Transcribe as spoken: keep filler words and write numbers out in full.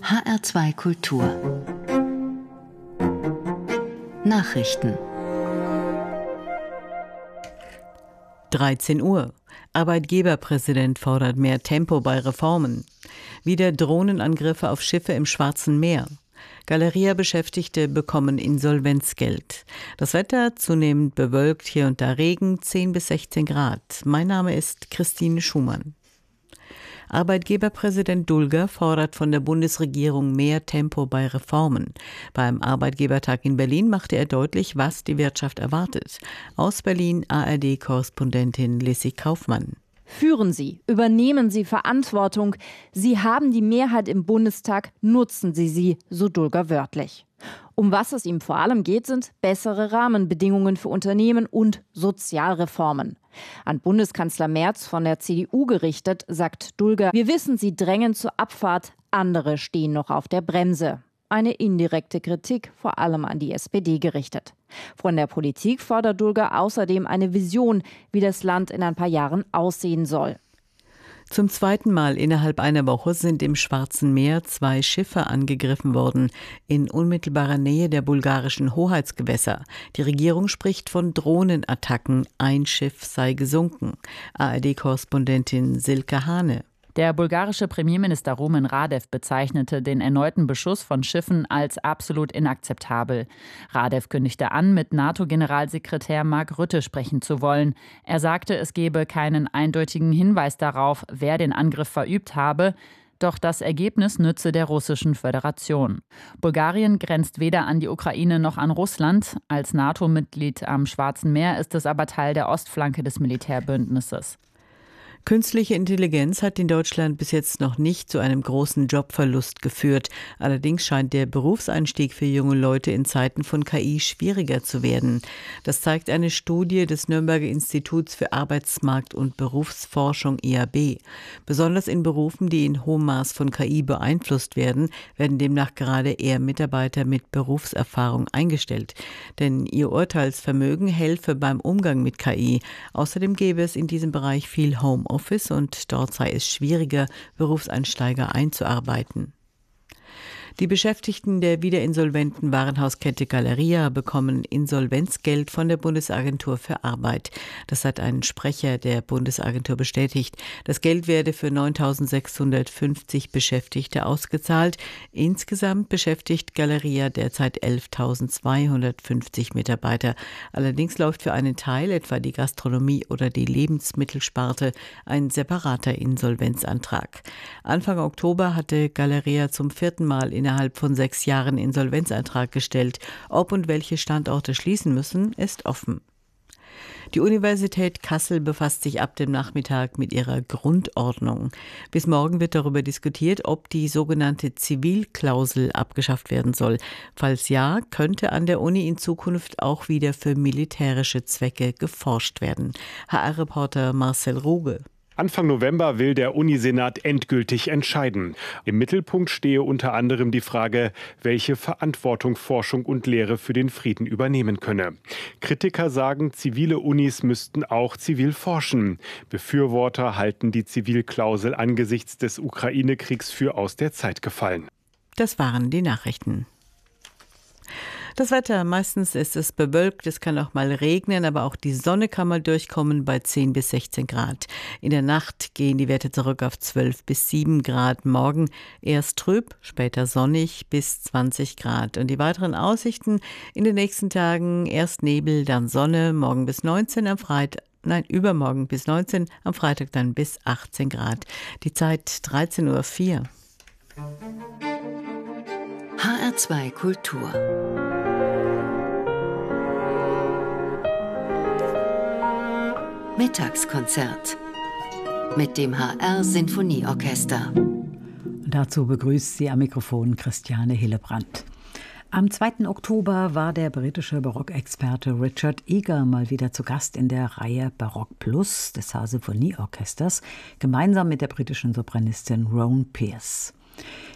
H R zwei Kultur Nachrichten. dreizehn Uhr. Arbeitgeberpräsident fordert mehr Tempo bei Reformen. Wieder Drohnenangriffe auf Schiffe im Schwarzen Meer. Galeria-Beschäftigte bekommen Insolvenzgeld. Das Wetter zunehmend bewölkt, hier und da Regen, zehn bis sechzehn Grad. Mein Name ist Christine Schumann. Arbeitgeberpräsident Dulger fordert von der Bundesregierung mehr Tempo bei Reformen. Beim Arbeitgebertag in Berlin machte er deutlich, was die Wirtschaft erwartet. Aus Berlin A R D-Korrespondentin Lissy Kaufmann. Führen Sie, übernehmen Sie Verantwortung. Sie haben die Mehrheit im Bundestag, nutzen Sie sie, so Dulger wörtlich. Um was es ihm vor allem geht, sind bessere Rahmenbedingungen für Unternehmen und Sozialreformen. An Bundeskanzler Merz von der C D U gerichtet, sagt Dulger, wir wissen, Sie drängen zur Abfahrt, andere stehen noch auf der Bremse. Eine indirekte Kritik, vor allem an die S P D gerichtet. Von der Politik fordert Dulger außerdem eine Vision, wie das Land in ein paar Jahren aussehen soll. Zum zweiten Mal innerhalb einer Woche sind im Schwarzen Meer zwei Schiffe angegriffen worden, in unmittelbarer Nähe der bulgarischen Hoheitsgewässer. Die Regierung spricht von Drohnenattacken, ein Schiff sei gesunken. A R D-Korrespondentin Silke Hane. Der bulgarische Premierminister Rumen Radev bezeichnete den erneuten Beschuss von Schiffen als absolut inakzeptabel. Radev kündigte an, mit NATO-Generalsekretär Mark Rutte sprechen zu wollen. Er sagte, es gebe keinen eindeutigen Hinweis darauf, wer den Angriff verübt habe. Doch das Ergebnis nütze der Russischen Föderation. Bulgarien grenzt weder an die Ukraine noch an Russland. Als NATO-Mitglied am Schwarzen Meer ist es aber Teil der Ostflanke des Militärbündnisses. Künstliche Intelligenz hat in Deutschland bis jetzt noch nicht zu einem großen Jobverlust geführt. Allerdings scheint der Berufseinstieg für junge Leute in Zeiten von K I schwieriger zu werden. Das zeigt eine Studie des Nürnberger Instituts für Arbeitsmarkt- und Berufsforschung I A B. Besonders in Berufen, die in hohem Maß von K I beeinflusst werden, werden demnach gerade eher Mitarbeiter mit Berufserfahrung eingestellt. Denn ihr Urteilsvermögen helfe beim Umgang mit K I. Außerdem gäbe es in diesem Bereich viel Homeoffice. Office und dort sei es schwieriger, Berufseinsteiger einzuarbeiten. Die Beschäftigten der wiederinsolventen Warenhauskette Galeria bekommen Insolvenzgeld von der Bundesagentur für Arbeit. Das hat ein Sprecher der Bundesagentur bestätigt. Das Geld werde für neuntausendsechshundertfünfzig Beschäftigte ausgezahlt. Insgesamt beschäftigt Galeria derzeit elftausendzweihundertfünfzig Mitarbeiter. Allerdings läuft für einen Teil, etwa die Gastronomie oder die Lebensmittelsparte, ein separater Insolvenzantrag. Anfang Oktober hatte Galeria zum vierten Mal in innerhalb von sechs Jahren Insolvenzantrag gestellt. Ob und welche Standorte schließen müssen, ist offen. Die Universität Kassel befasst sich ab dem Nachmittag mit ihrer Grundordnung. Bis morgen wird darüber diskutiert, ob die sogenannte Zivilklausel abgeschafft werden soll. Falls ja, könnte an der Uni in Zukunft auch wieder für militärische Zwecke geforscht werden. H R-Reporter Marcel Ruge. Anfang November will der Unisenat endgültig entscheiden. Im Mittelpunkt stehe unter anderem die Frage, welche Verantwortung Forschung und Lehre für den Frieden übernehmen könne. Kritiker sagen, zivile Unis müssten auch zivil forschen. Befürworter halten die Zivilklausel angesichts des Ukraine-Kriegs für aus der Zeit gefallen. Das waren die Nachrichten. Das Wetter, meistens ist es bewölkt, es kann auch mal regnen, aber auch die Sonne kann mal durchkommen bei zehn bis sechzehn Grad. In der Nacht gehen die Werte zurück auf zwölf bis sieben Grad. Morgen erst trüb, später sonnig bis zwanzig Grad. Und die weiteren Aussichten in den nächsten Tagen: erst Nebel, dann Sonne, morgen bis neunzehn, am Freitag, nein, übermorgen bis neunzehn, am Freitag dann bis achtzehn Grad. Die Zeit dreizehn Uhr vier. H R zwei Kultur Mittagskonzert mit dem H R-Sinfonieorchester. Dazu begrüßt sie am Mikrofon Christiane Hillebrand. Am zweiten Oktober war der britische Barockexperte Richard Eager mal wieder zu Gast in der Reihe Barock Plus des H R-Sinfonieorchesters, gemeinsam mit der britischen Sopranistin Rowan Pierce.